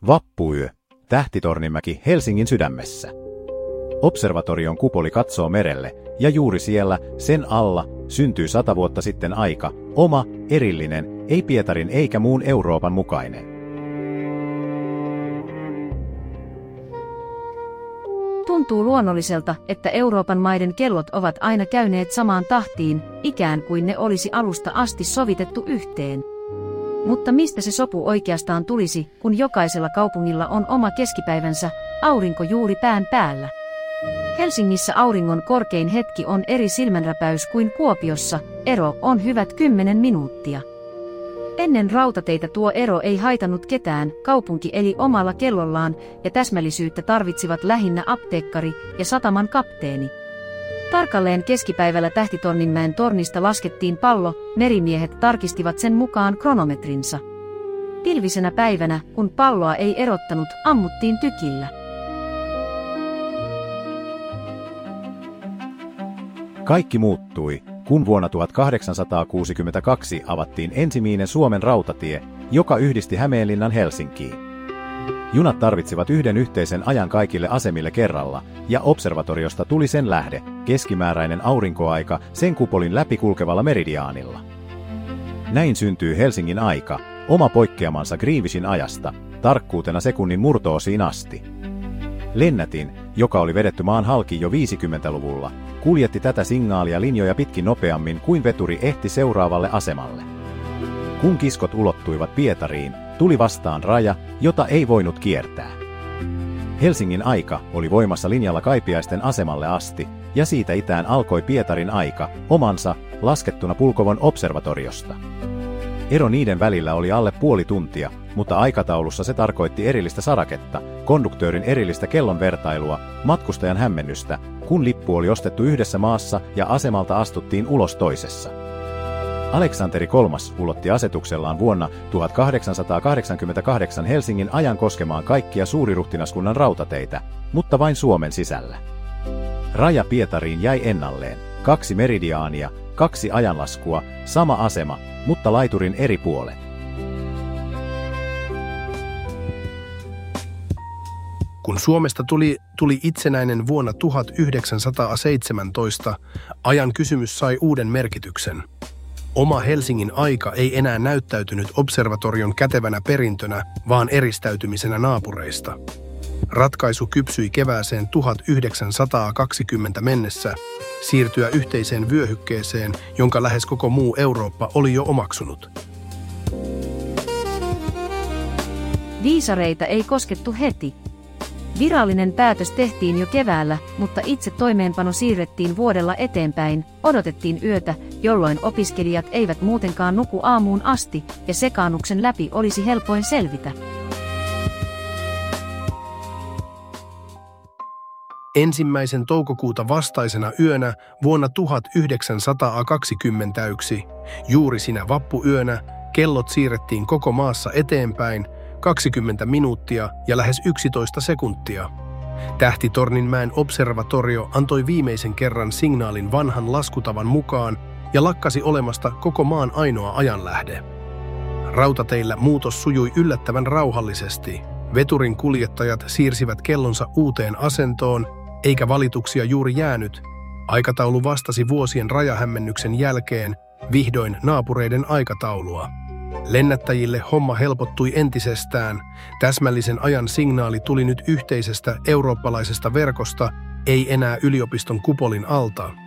Vappuyö, Tähtitorninmäki Helsingin sydämessä. Observatorion kupoli katsoo merelle, ja juuri siellä, sen alla, syntyy 100 vuotta sitten aika, oma, erillinen, ei Pietarin eikä muun Euroopan mukainen. Tuntuu luonnolliselta, että Euroopan maiden kellot ovat aina käyneet samaan tahtiin, ikään kuin ne olisi alusta asti sovitettu yhteen. Mutta mistä se sopu oikeastaan tulisi, kun jokaisella kaupungilla on oma keskipäivänsä, aurinko juuri pään päällä? Helsingissä auringon korkein hetki on eri silmänräpäys kuin Kuopiossa, ero on hyvät 10 minuuttia. Ennen rautateitä tuo ero ei haitannut ketään, kaupunki eli omalla kellollaan ja täsmällisyyttä tarvitsivat lähinnä apteekkari ja sataman kapteeni. Tarkalleen keskipäivällä Tähtitorninmäen tornista laskettiin pallo, merimiehet tarkistivat sen mukaan kronometrinsa. Pilvisenä päivänä, kun palloa ei erottanut, ammuttiin tykillä. Kaikki muuttui, kun vuonna 1862 avattiin ensimmäinen Suomen rautatie, joka yhdisti Hämeenlinnan Helsinkiin. Junat tarvitsivat yhden yhteisen ajan kaikille asemille kerralla, ja observatoriosta tuli sen lähde, keskimääräinen aurinkoaika sen kupolin läpi kulkevalla meridiaanilla. Näin syntyy Helsingin aika, oma poikkeamansa Greenwichin ajasta, tarkkuutena sekunnin murto-osiin asti. Lennätin, joka oli vedetty maan halki jo 50-luvulla, kuljetti tätä signaalia linjoja pitkin nopeammin kuin veturi ehti seuraavalle asemalle. Kun kiskot ulottuivat Pietariin, tuli vastaan raja, jota ei voinut kiertää. Helsingin aika oli voimassa linjalla Kaipiaisten asemalle asti, ja siitä itään alkoi Pietarin aika, omansa, laskettuna Pulkovon observatoriosta. Ero niiden välillä oli alle puoli tuntia, mutta aikataulussa se tarkoitti erillistä saraketta, konduktöörin erillistä kellon vertailua, matkustajan hämmennystä, kun lippu oli ostettu yhdessä maassa ja asemalta astuttiin ulos toisessa. Aleksanteri III ulotti asetuksellaan vuonna 1888 Helsingin ajan koskemaan kaikkia suuriruhtinaskunnan rautateitä, mutta vain Suomen sisällä. Raja Pietariin jäi ennalleen, 2 meridiaania, 2 ajanlaskua, sama asema, mutta laiturin eri puolet. Kun Suomesta tuli itsenäinen vuonna 1917, ajan kysymys sai uuden merkityksen. Oma Helsingin aika ei enää näyttäytynyt observatorion kätevänä perintönä, vaan eristäytymisenä naapureista. Ratkaisu kypsyi kevääseen 1920 mennessä siirtyä yhteiseen vyöhykkeeseen, jonka lähes koko muu Eurooppa oli jo omaksunut. Viisareita ei koskettu heti. Virallinen päätös tehtiin jo keväällä, mutta itse toimeenpano siirrettiin vuodella eteenpäin, odotettiin yötä, jolloin opiskelijat eivät muutenkaan nuku aamuun asti, ja sekaannuksen läpi olisi helpoin selvitä. Ensimmäisen toukokuuta vastaisena yönä vuonna 1921, juuri sinä vappuyönä, kellot siirrettiin koko maassa eteenpäin, 20 minuuttia ja lähes 11 sekuntia. Tähtitorninmäen observatorio antoi viimeisen kerran signaalin vanhan laskutavan mukaan ja lakkasi olemasta koko maan ainoa ajanlähde. Rautateillä muutos sujui yllättävän rauhallisesti. Veturin kuljettajat siirsivät kellonsa uuteen asentoon, eikä valituksia juuri jäänyt. Aikataulu vastasi vuosien rajahämmennyksen jälkeen vihdoin naapureiden aikataulua. Lennättäjille homma helpottui entisestään. Täsmällisen ajan signaali tuli nyt yhteisestä eurooppalaisesta verkosta, ei enää yliopiston kupolin alta.